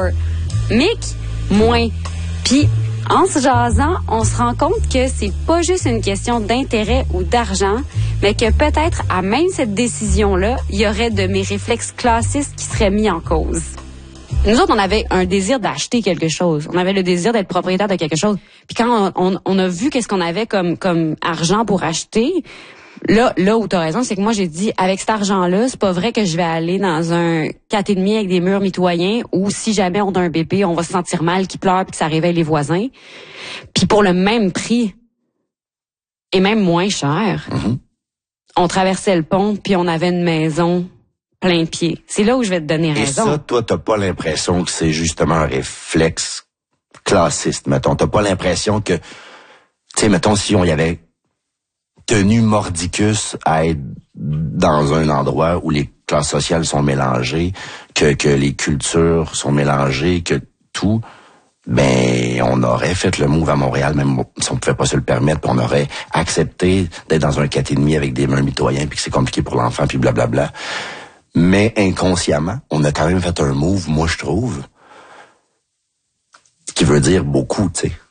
Mick, moins. Puis, en se jasant, on se rend compte que c'est pas juste une question d'intérêt ou d'argent, mais que peut-être, à même cette décision-là, il y aurait de mes réflexes classistes qui seraient mis en cause. Nous autres, on avait un désir d'acheter quelque chose. On avait le désir d'être propriétaire de quelque chose. Puis quand on a vu qu'est-ce qu'on avait comme argent pour acheter, là où t'as raison, c'est que moi, j'ai dit, avec cet argent-là, c'est pas vrai que je vais aller dans un 4,5 avec des murs mitoyens où si jamais on a un bébé, on va se sentir mal, qu'il pleure puis que ça réveille les voisins. Puis pour le même prix, et même moins cher, on traversait le pont puis on avait une maison plein pied. C'est là où je vais te donner raison. Et ça, toi, t'as pas l'impression que c'est justement un réflexe classiste, mettons. T'as pas l'impression que, tu sais, mettons, si on y avait tenu mordicus à être dans un endroit où les classes sociales sont mélangées, que les cultures sont mélangées, que tout, ben, on aurait fait le move à Montréal, même si on pouvait pas se le permettre, puis on aurait accepté d'être dans un 4,5 avec des murs mitoyens, puis que c'est compliqué pour l'enfant, puis blablabla. Mais inconsciemment, on a quand même fait un move, moi je trouve, qui veut dire beaucoup, tu sais.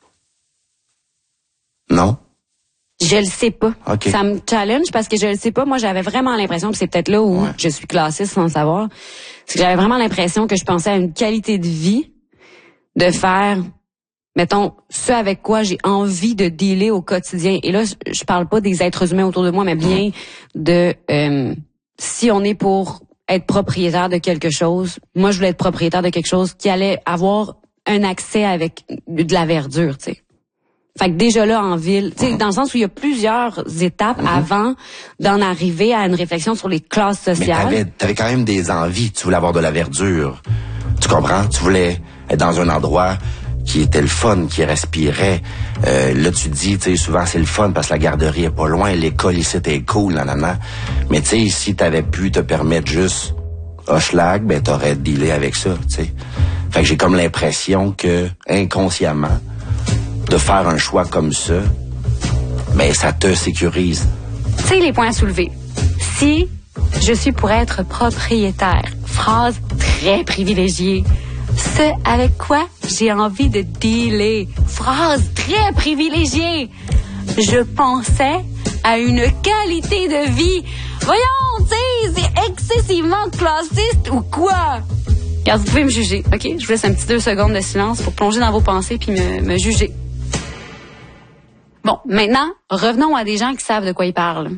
Non? Je le sais pas. Okay. Ça me challenge parce que je le sais pas. Moi, j'avais vraiment l'impression, puis c'est peut-être là où je suis classiste sans le savoir, c'est que j'avais vraiment l'impression que je pensais à une qualité de vie de faire, mettons, ce avec quoi j'ai envie de dealer au quotidien. Et là, je parle pas des êtres humains autour de moi, mais bien de si on est pour être propriétaire de quelque chose, moi, je voulais être propriétaire de quelque chose qui allait avoir un accès avec de la verdure, tu sais. Fait que déjà là, en ville, tu sais, dans le sens où il y a plusieurs étapes avant d'en arriver à une réflexion sur les classes sociales. Mais t'avais quand même des envies. Tu voulais avoir de la verdure. Tu comprends? Tu voulais être dans un endroit qui était le fun, qui respirait. Là, tu te dis, tu sais, souvent c'est le fun parce que la garderie est pas loin, l'école ici est cool, nanana. Mais tu sais, si t'avais pu te permettre juste Hochelag, ben t'aurais dealé avec ça, tu sais. Fait que j'ai comme l'impression que, inconsciemment, de faire un choix comme ça, ben ça te sécurise. Tu sais, les points à soulever. Si je suis pour être propriétaire, phrase très privilégiée, ce avec quoi j'ai envie de dealer, phrase très privilégiée, je pensais à une qualité de vie. Voyons, tu sais, c'est excessivement classiste ou quoi? Regarde, vous pouvez me juger, OK? Je vous laisse un petit 2 secondes de silence pour plonger dans vos pensées puis me juger. Bon, maintenant, revenons à des gens qui savent de quoi ils parlent.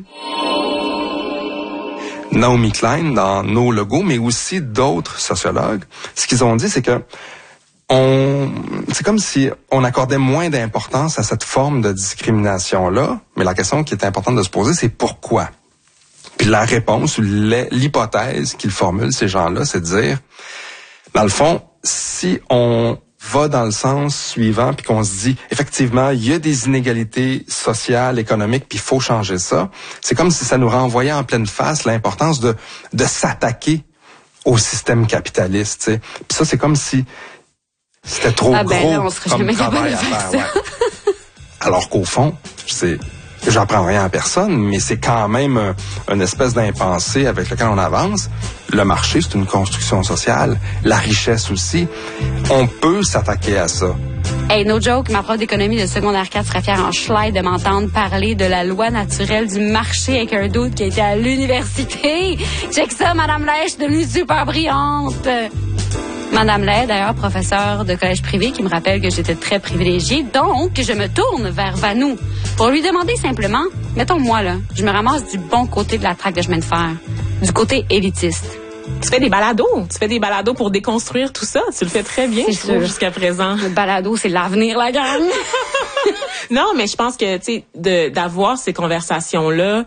Naomi Klein, dans Nos Logos, mais aussi d'autres sociologues, ce qu'ils ont dit, c'est que c'est comme si on accordait moins d'importance à cette forme de discrimination-là, mais la question qui est importante de se poser, c'est pourquoi? Puis la réponse ou l'hypothèse qu'ils formulent, ces gens-là, c'est de dire, dans le fond, si on va dans le sens suivant, puis qu'on se dit, effectivement, il y a des inégalités sociales, économiques, puis il faut changer ça. C'est comme si ça nous renvoyait en pleine face l'importance de s'attaquer au système capitaliste, tu sais. Puis ça, c'est comme si c'était trop gros comme travail à faire. Ouais. Alors qu'au fond, j'apprends rien à personne, mais c'est quand même une espèce d'impensé avec lequel on avance. Le marché, c'est une construction sociale. La richesse aussi. On peut s'attaquer à ça. Hey, no joke, ma prof d'économie de secondaire 4 serait fière en schlei de m'entendre parler de la loi naturelle du marché avec un doute qui a été à l'université. Check ça, Madame Lay, je suis devenue super brillante. Madame Lay, d'ailleurs, professeure de collège privé, qui me rappelle que j'étais très privilégiée. Donc, je me tourne vers Vanou pour lui demander simplement, mettons moi, là, je me ramasse du bon côté de la traque de chemin de fer, du côté élitiste. Tu fais des balados pour déconstruire tout ça. Tu le fais très bien, je trouve, jusqu'à présent. Le balado, c'est l'avenir, la gang. Non, mais je pense que, tu sais, d'avoir ces conversations-là,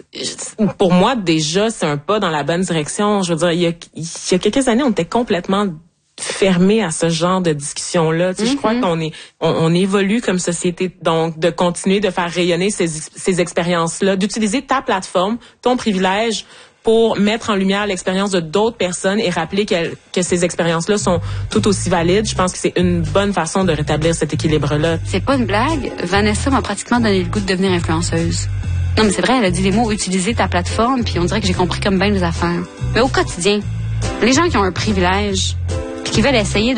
pour moi, déjà, c'est un pas dans la bonne direction. Je veux dire, il y a quelques années, on était complètement fermé à ce genre de discussion-là. Tu sais, je crois qu'on évolue comme société, donc de continuer de faire rayonner ces expériences-là, d'utiliser ta plateforme, ton privilège, pour mettre en lumière l'expérience de d'autres personnes et rappeler que ces expériences-là sont tout aussi valides. Je pense que c'est une bonne façon de rétablir cet équilibre-là. C'est pas une blague. Vanessa m'a pratiquement donné le goût de devenir influenceuse. Non, mais c'est vrai, elle a dit les mots « utiliser ta plateforme », puis on dirait que j'ai compris comme bien les affaires. Mais au quotidien, les gens qui ont un privilège, puis qui veulent essayer